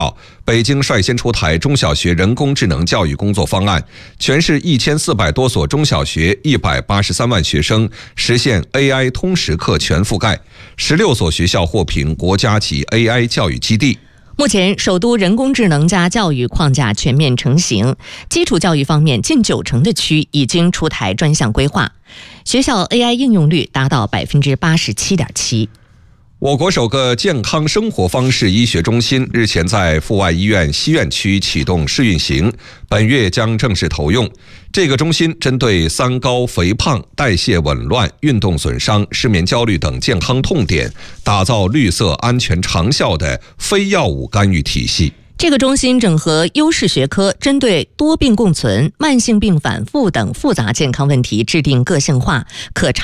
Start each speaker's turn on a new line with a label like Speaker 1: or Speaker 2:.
Speaker 1: 北京率先出台中小学人工智能教育工作方案，全市1400多所中小学183万学生实现 AI 通识课全覆盖，16所学校获评国家级 AI 教育基地。
Speaker 2: 目前，首都人工智能加教育框架全面成型，基础教育方面近90%的区已经出台专项规划，学校 AI 应用率达到87.7%。我国首个健康生活方式医学中心日前在阜外医院西苑区启动试运行，本月将正式投用。这个中心针对三高、肥胖、代谢紊乱、运动损伤、失眠焦虑等健康痛点，打造绿色、安全、长效的非药物干预体系。这个中心整合优势学科，针对多病共存、慢性病反复等复杂健康问题，制定个性化、可长